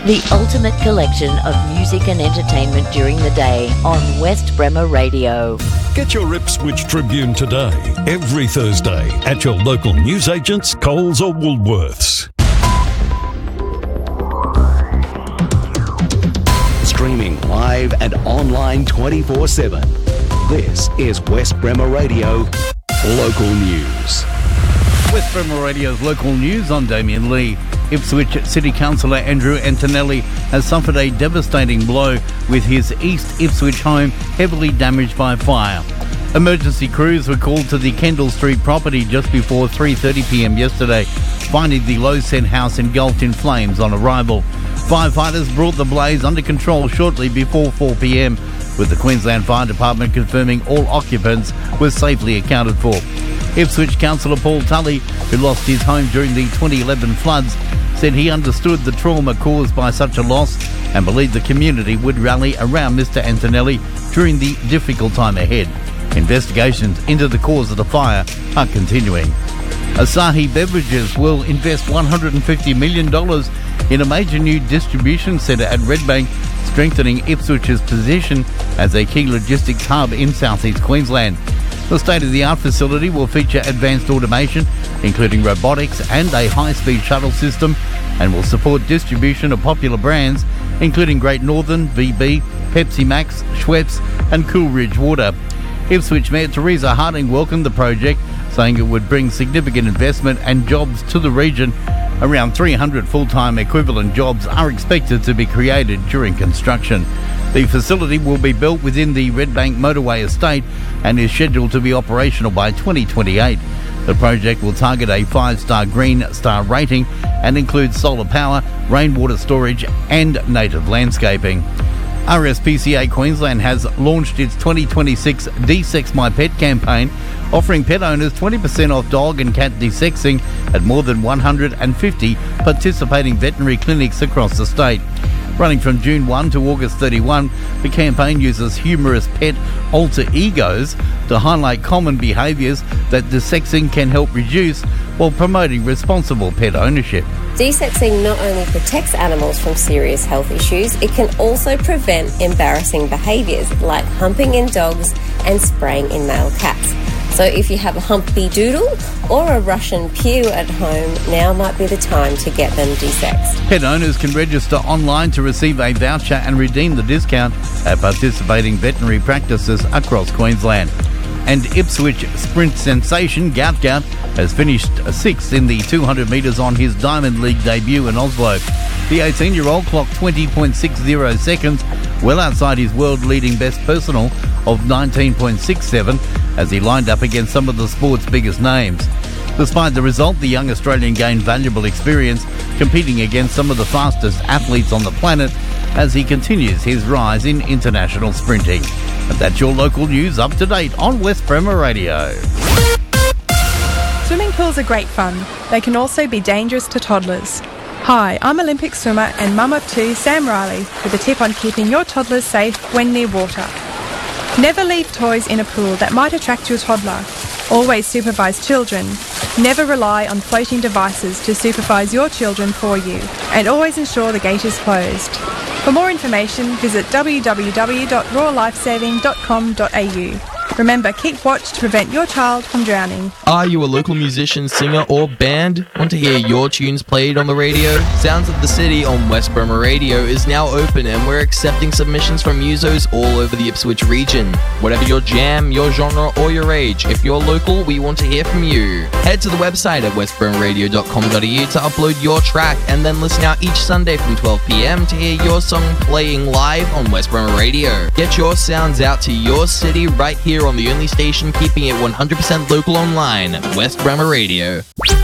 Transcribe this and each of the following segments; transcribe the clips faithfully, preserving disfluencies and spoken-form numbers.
The ultimate collection of music and entertainment during the day on West Bremer Radio. Get your Ipswich Tribune today, every Thursday, at your local newsagents, Coles or Woolworths. Streaming live and online twenty-four seven. This is West Bremer Radio Local News. West Bremer Radio's local news. I'm Damien Lee. Ipswich City Councillor Andrew Antonelli has suffered a devastating blow with his East Ipswich home heavily damaged by fire. Emergency crews were called to the Kendall Street property just before three thirty p m yesterday, finding the low-scent house engulfed in flames on arrival. Firefighters brought the blaze under control shortly before four p m, with the Queensland Fire Department confirming all occupants were safely accounted for. Ipswich Councillor Paul Tully, who lost his home during the twenty eleven floods, said he understood the trauma caused by such a loss and believed the community would rally around Mister Antonelli during the difficult time ahead. Investigations into the cause of the fire are continuing. Asahi Beverages will invest one hundred fifty million dollars in a major new distribution centre at Redbank, strengthening Ipswich's position as a key logistics hub in southeast Queensland. The state-of-the-art facility will feature advanced automation, including robotics and a high-speed shuttle system, and will support distribution of popular brands, including Great Northern, V B, Pepsi Max, Schweppes and Coolridge Water. Ipswich Mayor Teresa Harding welcomed the project, saying it would bring significant investment and jobs to the region. Around three hundred full-time equivalent jobs are expected to be created during construction. The facility will be built within the Redbank Motorway Estate and is scheduled to be operational by twenty twenty-eight. The project will target a five-star Green Star rating and include solar power, rainwater storage and native landscaping. R S P C A Queensland has launched its twenty twenty-six De-Sex My Pet campaign, offering pet owners twenty percent off dog and cat desexing at more than one hundred fifty participating veterinary clinics across the state. Running from June first to August thirty-first, the campaign uses humorous pet alter egos to highlight common behaviours that desexing can help reduce while promoting responsible pet ownership. Desexing not only protects animals from serious health issues, it can also prevent embarrassing behaviours like humping in dogs and spraying in male cats. So if you have a humpy doodle or a Russian pew at home, now might be the time to get them desexed. Pet owners can register online to receive a voucher and redeem the discount at participating veterinary practices across Queensland. And Ipswich sprint sensation Gout Gout has finished sixth in the two hundred metres on his Diamond League debut in Oslo. The eighteen-year-old clocked twenty point six zero seconds, well outside his world-leading best personal of nineteen point six seven, as he lined up against some of the sport's biggest names. Despite the result, the young Australian gained valuable experience competing against some of the fastest athletes on the planet as he continues his rise in international sprinting. And that's your local news, up to date on West Bremer Radio. Swimming pools are great fun. They can also be dangerous to toddlers. Hi, I'm Olympic swimmer and mum of two, Sam Riley, with a tip on keeping your toddlers safe when near water. Never leave toys in a pool that might attract your toddler. Always supervise children. Never rely on floating devices to supervise your children for you. And always ensure the gate is closed. For more information, visit w w w dot raw lifesaving dot com dot a u. Remember, keep watch to prevent your child from drowning. Are you a local musician, singer or band? Want to hear your tunes played on the radio? Sounds of the City on West Bremer Radio is now open and we're accepting submissions from musos all over the Ipswich region. Whatever your jam, your genre or your age, if you're local, we want to hear from you. Head to the website at west bremer radio dot com dot a u to upload your track and then listen out each Sunday from twelve p m to hear your song playing live on West Bremer Radio. Get your sounds out to your city right here on the only station keeping it one hundred percent local online, West Bremer Radio.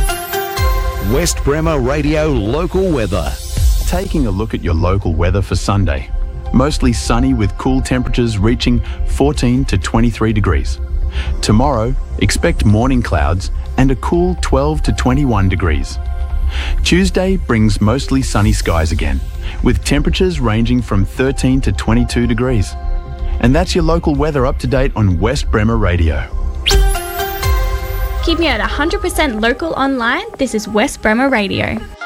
West Bremer Radio local weather. Taking a look at your local weather for Sunday. Mostly sunny with cool temperatures reaching fourteen to twenty-three degrees. Tomorrow, expect morning clouds and a cool twelve to twenty-one degrees. Tuesday brings mostly sunny skies again, with temperatures ranging from thirteen to twenty-two degrees. And that's your local weather up to date on West Bremer Radio. Keeping it one hundred percent local online, this is West Bremer Radio.